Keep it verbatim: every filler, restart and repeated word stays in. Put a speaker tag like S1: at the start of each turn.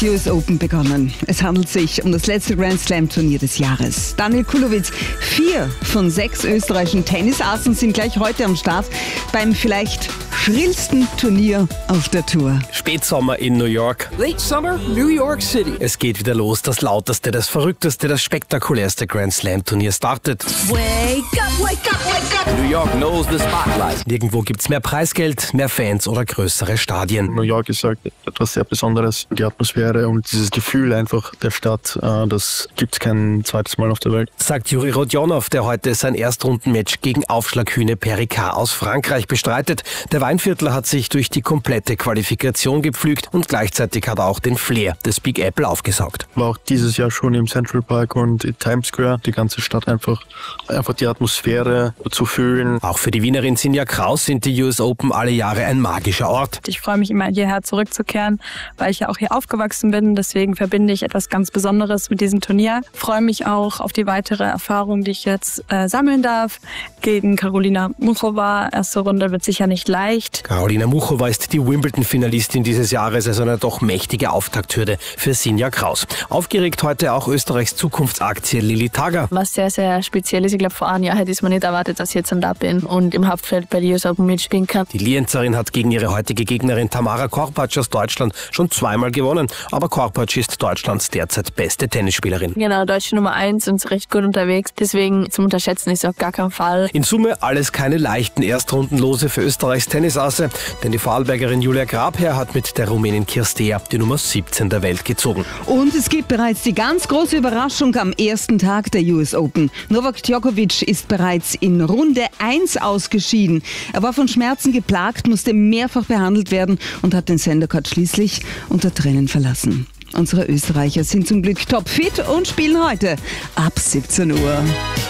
S1: Die U S Open begonnen. Es handelt sich um das letzte Grand Slam Turnier des Jahres. Daniel Kulowitz, vier von sechs österreichischen Tennisassen sind gleich heute am Start beim vielleicht schrillsten Turnier auf der Tour.
S2: Spätsommer in New York.
S3: Late Summer, New York City.
S2: Es geht wieder los. Das lauteste, das verrückteste, das spektakulärste Grand Slam Turnier startet.
S4: Wake up, wake up, wake up.
S3: New York knows the spotlight.
S2: Nirgendwo gibt's mehr Preisgeld, mehr Fans oder größere Stadien.
S5: New York ist halt etwas sehr Besonderes. Die Atmosphäre und dieses Gefühl einfach der Stadt, das gibt's kein zweites Mal auf der Welt.
S2: Sagt Juri Rodionov, der heute sein Erstrundenmatch gegen Aufschlaghühne Perricard aus Frankreich bestreitet. Der Weinviertler hat sich durch die komplette Qualifikation gepflügt und gleichzeitig hat er auch den Flair des Big Apple aufgesaugt.
S5: War auch dieses Jahr schon im Central Park und in Times Square, die ganze Stadt einfach, einfach die Atmosphäre zu fühlen.
S2: Auch für die Wienerin Sinja Kraus sind die U S Open alle Jahre ein magischer Ort.
S6: Ich freue mich immer, hierher zurückzukehren, weil ich ja auch hier aufgewachsen bin. Deswegen verbinde ich etwas ganz Besonderes mit diesem Turnier. Ich freue mich auch auf die weitere Erfahrung, die ich jetzt äh, sammeln darf. Gegen Karolina Muchova. Erste Runde wird sicher nicht leicht.
S2: Karolina Muchova ist die Wimbledon-Finalistin dieses Jahres, also eine doch mächtige Auftakthürde für Sinja Kraus. Aufgeregt heute auch Österreichs Zukunftsaktie Lilly Tager.
S7: Was sehr, sehr speziell ist. Ich glaube, vor einem Jahr hätte ich es mir nicht erwartet, dass ich jetzt da bin und im Hauptfeld bei der U S Open mitspielen kann.
S2: Die Lienzerin hat gegen ihre heutige Gegnerin Tamara Korpatsch aus Deutschland schon zweimal gewonnen. Aber Korpatsch ist Deutschlands derzeit beste Tennisspielerin.
S7: Genau, deutsche Nummer eins und recht gut unterwegs. Deswegen zum Unterschätzen ist auf gar keinen Fall.
S2: In Summe alles keine leichten Erstrundenlose für Österreichs Tennisasse, denn die Vorarlbergerin Julia Grabherr hat mit der Rumänin Kirstea die Nummer siebzehn der Welt gezogen.
S1: Und es gibt bereits die ganz große Überraschung am ersten Tag der U S Open. Novak Djokovic ist bereits in Runde eins ausgeschieden. Er war von Schmerzen geplagt, musste mehrfach behandelt werden und hat den Sender-Court schließlich unter Tränen verlassen. Unsere Österreicher sind zum Glück topfit und spielen heute ab siebzehn Uhr.